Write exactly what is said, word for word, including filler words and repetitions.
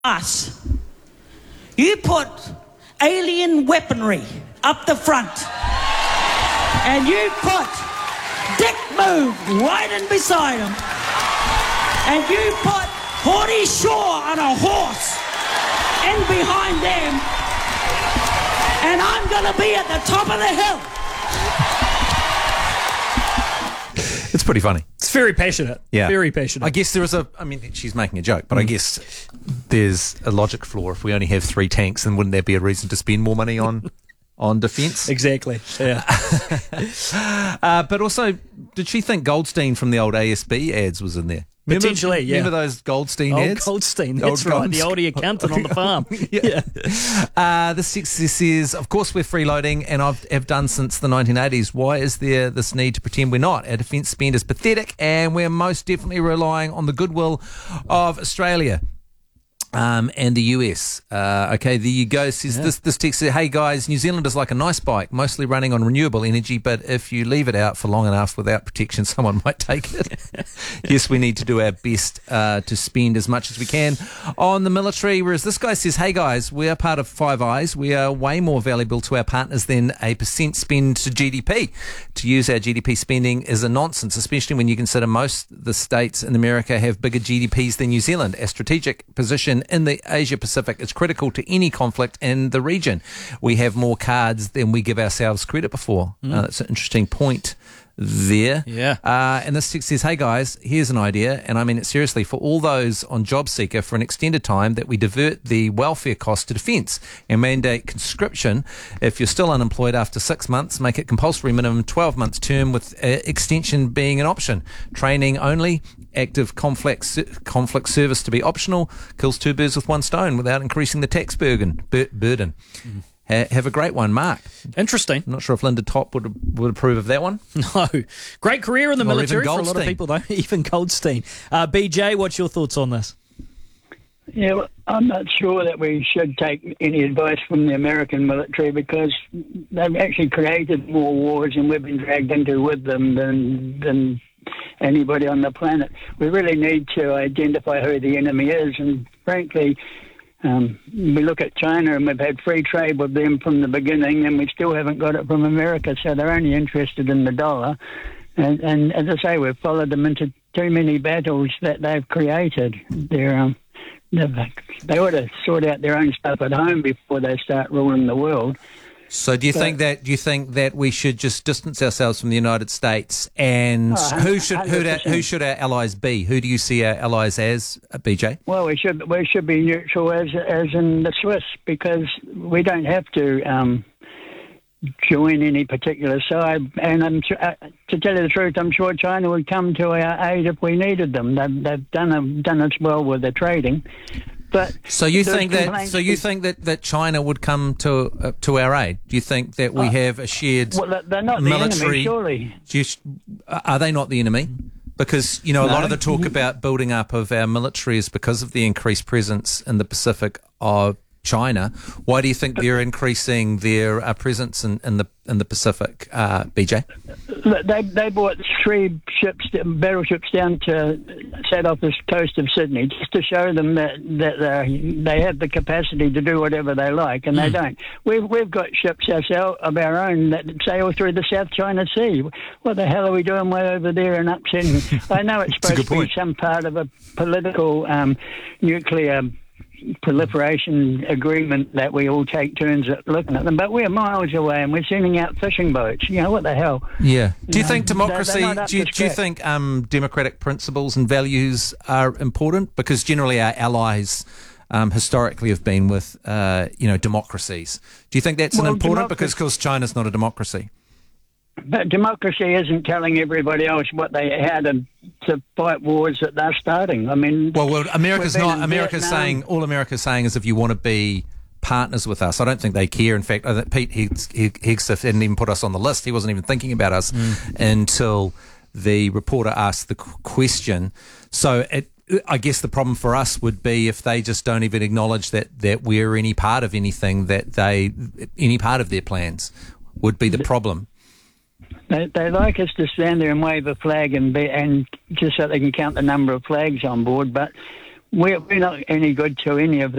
us. You put alien weaponry up the front, and you put Dick Move right in beside him, and you put Haughty Shaw on a horse in behind them, and I'm going to be at the top of the hill. It's pretty funny. It's very passionate. Yeah. Very passionate. I guess there is a, I mean, she's making a joke, but mm. I guess there's a logic flaw. If we only have three tanks, then wouldn't there be a reason to spend more money on on defence? Exactly. Yeah. uh, but also, did she think Goldstein from the old A S B ads was in there? Remember, Potentially, yeah. Remember those Goldstein old ads? Goldstein, that's old right. Goldstein. The oldie accountant on the farm. yeah. yeah. Uh, the success says, of course we're freeloading, and I've have done since the nineteen eighties. Why is there this need to pretend we're not? Our defence spend is pathetic, and we're most definitely relying on the goodwill of Australia. Um, and the U S. Uh, okay, there you go. Says yeah. this this text says, hey guys, New Zealand is like a nice bike, mostly running on renewable energy, but if you leave it out for long enough without protection, someone might take it. Yes, we need to do our best uh, to spend as much as we can on the military, whereas this guy says, hey guys, we are part of Five Eyes. We are way more valuable to our partners than a percent spend to G D P. To use our G D P spending is a nonsense, especially when you consider most of the states in America have bigger G D Ps than New Zealand. Our strategic position in the Asia Pacific is critical to any conflict in the region. We have more cards than we give ourselves credit for. Mm. Uh, that's an interesting point there. Yeah. Uh, and this text says, hey guys, here's an idea, and I mean it seriously, for all those on JobSeeker for an extended time, that we divert the welfare cost to defence and mandate conscription. If you're still unemployed after six months, make it compulsory minimum twelve months term with uh, extension being an option. Training only, active conflict conflict service to be optional, kills two birds with one stone without increasing the tax burden. Bur- burden. Mm. Ha- have a great one, Mark. Interesting. I'm not sure if Linda Top would would approve of that one. No. Great career in the or military for a lot of people, though. Even Goldstein. Uh, B J, what's your thoughts on this? Yeah, well, I'm not sure that we should take any advice from the American military, because they've actually created more wars and we've been dragged into with them than than anybody on the planet. We really need to identify who the enemy is, and frankly, um, we look at China and we've had free trade with them from the beginning, and we still haven't got it from America, so they're only interested in the dollar. And, and as I say, we've followed them into too many battles that they've created. They're, um, they ought to sort out their own stuff at home before they start ruling the world. So do you but, think that do you think that we should just distance ourselves from the United States, and oh, who should who, da, who should our allies be? Who do you see our allies as, B J? Well, we should we should be neutral as as in the Swiss, because we don't have to um, join any particular side. And I'm, uh, to tell you the truth, I'm sure China would come to our aid if we needed them. They've, they've done a, done us well with their trading. But so you think that so you think that, that China would come to uh, to our aid? Do you think that we uh, have a shared well, they're not military? The enemy, surely. Do you, are they not the enemy? Because you know a no. lot of the talk about building up of our military is because of the increased presence in the Pacific of China. Why do you think they're increasing their uh, presence in, in the in the Pacific, uh, B J? They they brought three ships, battleships down to set off the coast of Sydney, just to show them that that uh, they have the capacity to do whatever they like, and mm. they don't. We've we've got ships ourselves of our own that sail through the South China Sea. What the hell are we doing way over there and upsetting? I know it's supposed to be some part of a political um, nuclear proliferation agreement that we all take turns at looking at them, but we're miles away and we're sending out fishing boats. You know, what the hell? Yeah. Do you know, think democracy, they're, they're do, you, do you think um, democratic principles and values are important? Because generally our allies um, historically have been with, uh, you know, democracies. Do you think that's well, an important? democracy- Because, of course, China's not a democracy. But democracy isn't telling everybody else what they had to, to fight wars that they're starting. I mean, well, well America's not. America's Vietnam. saying all America's saying is if you want to be partners with us. I don't think they care. In fact, I think Pete Hegseth didn't even put us on the list. He wasn't even thinking about us mm. until the reporter asked the question. So it, I guess the problem for us would be if they just don't even acknowledge that, that we're any part of anything, that they any part of their plans would be the problem. They, they like us to stand there and wave a flag and be, and just so they can count the number of flags on board, but we're, we're not any good to any of